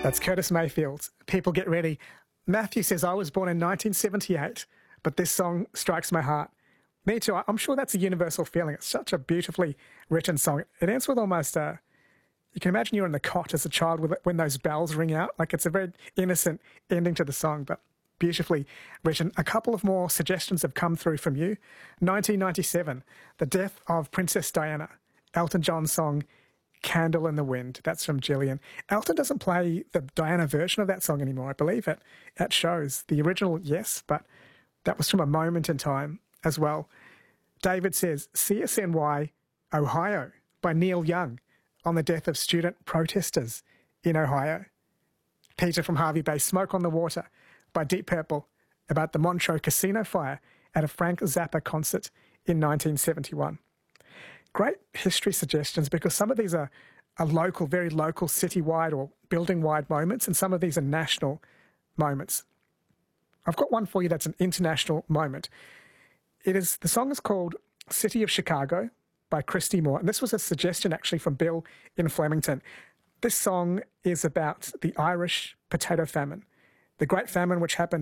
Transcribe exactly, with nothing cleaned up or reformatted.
That's Curtis Mayfield. People get ready. Matthew says, I was born in nineteen seventy-eight, but this song strikes my heart. Me too. I'm sure that's a universal feeling. It's such a beautifully written song. It ends with almost a... You can imagine you're in the cot as a child with it, when those bells ring out. Like, it's a very innocent ending to the song, but beautifully written. A couple of more suggestions have come through from you. nineteen ninety-seven, the death of Princess Diana. Elton John's song, Candle in the Wind. That's from Gillian. Elton doesn't play the Diana version of that song anymore, I believe, it at shows. The original, yes, but that was from a moment in time as well. David says, C S N Y, Ohio, by Neil Young, on the death of student protesters in Ohio. Peter from Harvey Bay, Smoke on the Water, by Deep Purple, about the Montreux casino fire at a Frank Zappa concert in nineteen seventy-one. Great history suggestions, because some of these are, are local, very local, citywide or building-wide moments, and some of these are national moments. I've got one for you that's an international moment. It is, the song is called City of Chicago by Christy Moore, and this was a suggestion actually from Bill in Flemington. This song is about the Irish potato famine, the Great Famine which happened